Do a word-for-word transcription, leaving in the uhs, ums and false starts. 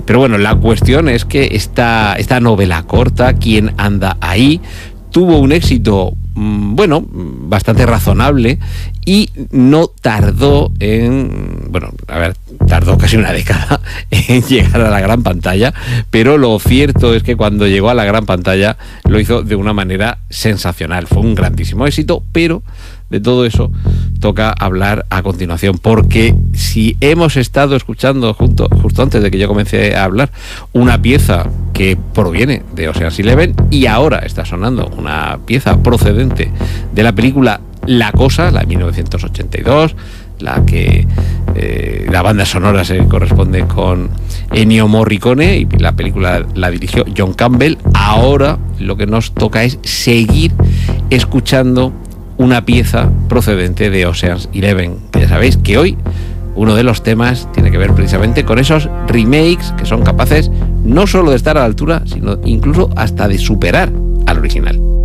Pero bueno, la cuestión es que esta, esta novela corta, ¿Quién anda ahí?, tuvo un éxito, bueno, bastante razonable y no tardó en, bueno, a ver, tardó casi una década en llegar a la gran pantalla, pero lo cierto es que cuando llegó a la gran pantalla lo hizo de una manera sensacional. Fue un grandísimo éxito, pero de todo eso toca hablar a continuación, porque si hemos estado escuchando junto, justo antes de que yo comencé a hablar una pieza que proviene de Ocean's Eleven y ahora está sonando una pieza procedente de la película La Cosa, la de mil novecientos ochenta y dos, la que eh, la banda sonora se corresponde con Ennio Morricone y la película la dirigió John Campbell, ahora lo que nos toca es seguir escuchando una pieza procedente de Ocean's Eleven, que ya sabéis que hoy uno de los temas tiene que ver precisamente con esos remakes que son capaces no solo de estar a la altura, sino incluso hasta de superar al original.